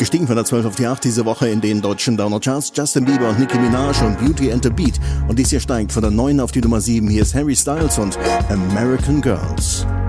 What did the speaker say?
Gestiegen von der 12 auf die 8 diese Woche in den deutschen Downer-Charts. Justin Bieber und Nicki Minaj und Beauty and the Beat. Und dies hier steigt von der 9 auf die Nummer 7. Hier ist Harry Styles und American Girls.